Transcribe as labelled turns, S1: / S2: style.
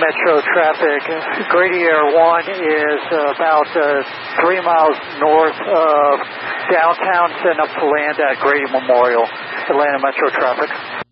S1: Metro traffic. Grady Air 1 is about 3 miles north of downtown, setting up to land at Grady Memorial. Atlanta Metro traffic.